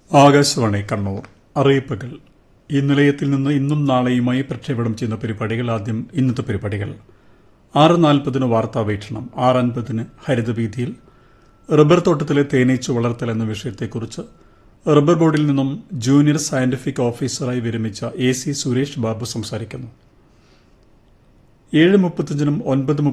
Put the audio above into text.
ആകാശവാണി കണ്ണൂർ. അറിയിപ്പുകൾ. ഈ നിലയത്തിൽ നിന്ന് ഇന്നും നാളെയുമായി പ്രക്ഷേപണം ചെയ്യുന്ന പരിപാടികൾ. ആദ്യം ഇന്നത്തെ പരിപാടികൾ. 6:40 വാർത്താവീക്ഷണം, 6:50 ഹരിതവീതിയിൽ റബ്ബർ തോട്ടത്തിലെ തേനീച്ച വളർത്തൽ എന്ന വിഷയത്തെക്കുറിച്ച് റബ്ബർ ബോർഡിൽ നിന്നും ജൂനിയർ സയന്റിഫിക് ഓഫീസറായി വിരമിച്ച AC സുരേഷ് ബാബു സംസാരിക്കുന്നു. 7:35 9:30